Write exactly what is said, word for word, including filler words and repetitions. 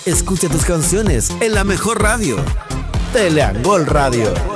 Escucha tus canciones en la mejor radio. Teleangol Radio.